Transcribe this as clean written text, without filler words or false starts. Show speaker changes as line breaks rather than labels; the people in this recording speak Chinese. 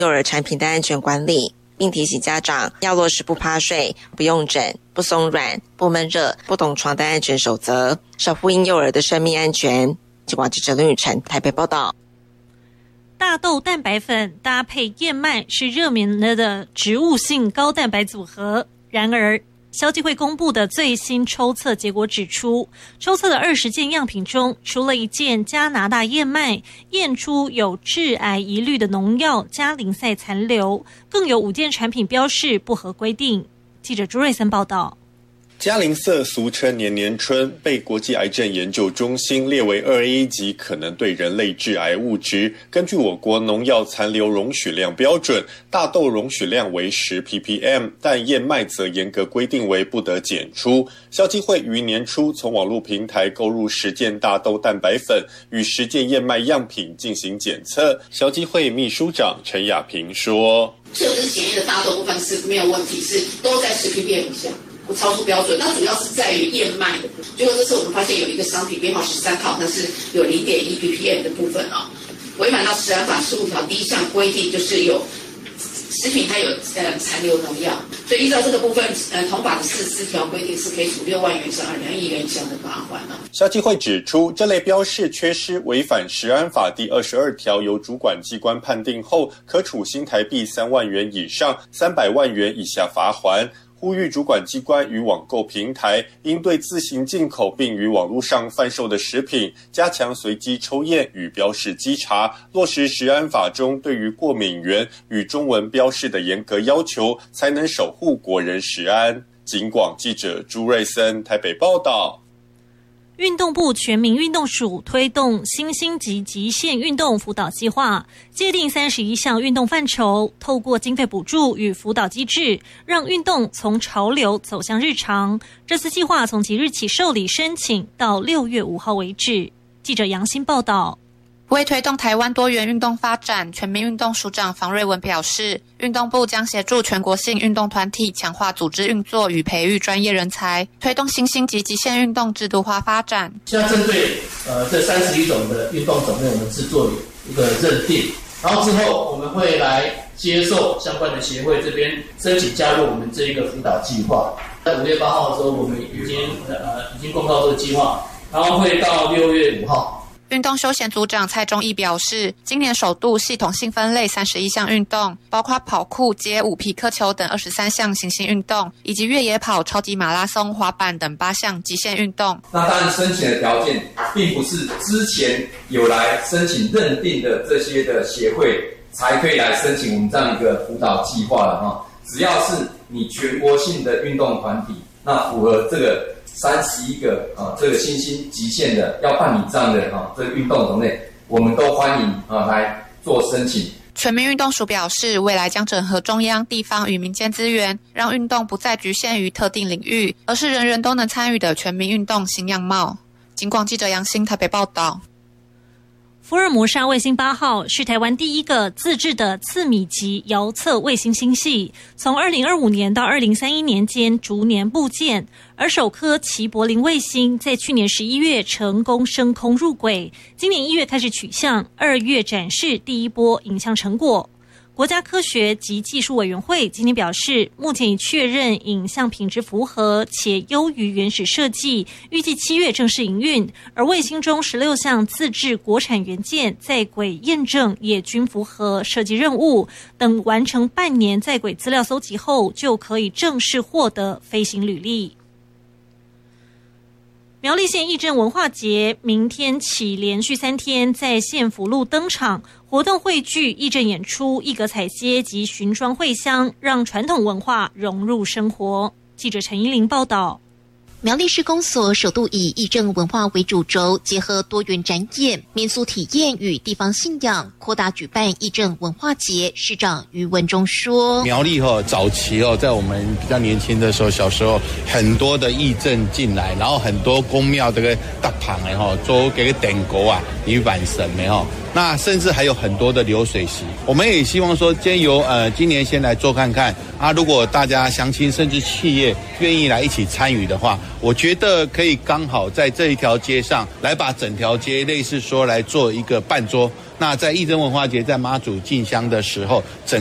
幼儿产品的安全管理，并提醒家长要落实不趴睡、不用枕、不松软、不闷热、不懂床的安全守则，守护婴幼儿的生命安全。记者郑伦宇晨台北报道。
大豆蛋白粉搭配燕麦是热门的植物性高蛋白组合，然而消基会公布的最新抽测结果指出，抽测的20件样品中，除了1件加拿大燕麦验出有致癌疑虑的农药加林赛残留，更有5件产品标示不合规定。记者朱瑞森报道。
加林色俗称年年春，被国际癌症研究中心列为2A 级可能对人类致癌物质。根据我国农药残留容许量标准，大豆容许量为10 ppm， 但燕麦则严格规定为不得检出。消基会于年初从网络平台购入10件大豆蛋白粉与10件燕麦样品进行检测。消基会秘书长陈雅萍说：“
这个检验的大豆部分是没有问题，是都在10 ppm 以下。”不超出标准，那主要是在于燕麦的。结果这次我们发现有一个商品编号13号，它是有0.1 ppm 的部分违反到食安法15条第1项规定，就是有食品它有残留农药，所以依照这个部分，同法的44条规定是可以处6万元以上2亿元以上的罚款
消基会指出，这类标示缺失违反食安法第22条，由主管机关判定后，可处新台币3万元以上300万元以下罚锾。呼吁主管机关与网购平台应对自行进口并于网络上贩售的食品，加强随机抽验与标示稽查，落实食安法中对于过敏原与中文标示的严格要求，才能守护国人食安。警广记者朱瑞森台北报道。
运动部全民运动署推动新兴及极限运动辅导计划，界定31项运动范畴，透过经费补助与辅导机制，让运动从潮流走向日常。这次计划从即日起受理申请到6月5号为止。记者杨欣报道。
为推动台湾多元运动发展，全民运动署长房瑞文表示，运动部将协助全国性运动团体强化组织运作与培育专业人才，推动新兴及极限运动制度化发展。
现在针对这31种的运动种类，我们制作一个认定，然后之后我们会来接受相关的协会这边申请加入我们这一个辅导计划。在5月8号的时候，我们已经公告这个计划，然后会到6月5号。
运动休闲组长蔡忠义表示，今年首度系统性分类31项运动，包括跑酷、街舞、皮克球等23项新兴运动，以及越野跑、超级马拉松、滑板等8项极限运动。
那当然申请的条件并不是之前有来申请认定的这些的协会才可以来申请我们这样一个辅导计划了只要是你全国性的运动团体，那符合这个31个这个新兴极限的要办理这样的这个运动种类，我们都欢迎来做申请。
全民运动署表示，未来将整合中央、地方与民间资源，让运动不再局限于特定领域，而是人人都能参与的全民运动新样貌。警广记者杨欣台北报道。
福尔摩沙卫星8号是台湾第一个自制的次米级遥测卫星星系，从2025年到2031年间逐年部件，而首颗齐柏林卫星在去年11月成功升空入轨，今年1月开始取向，2月展示第一波影像成果。国家科学及技术委员会今天表示，目前已确认影像品质符合且优于原始设计，预计7月正式营运。而卫星中16项自制国产元件在轨验证也均符合设计任务，等完成半年在轨资料搜集后，就可以正式获得飞行履历。苗栗县义镇文化节明天起连续3天在县府路登场，活动汇聚义镇演出、艺格彩街及巡庄会乡，让传统文化融入生活。记者陈依玲报道。
苗栗市公所首度以义镇文化为主轴，结合多元展演、民俗体验与地方信仰，扩大举办义镇文化节。市长于文中说：“
苗栗早期在我们比较年轻的时候，小时候很多的义镇进来，然后很多宫庙这个大旁做这个电锅啊、女板神那甚至还有很多的流水席。我们也希望说，今年先来做看看啊，如果大家乡亲甚至企业愿意来一起参与的话，我觉得可以刚好在这一条街上来把整条街类似说来做一个办桌。那在义珍文化节在妈祖进香的时候，整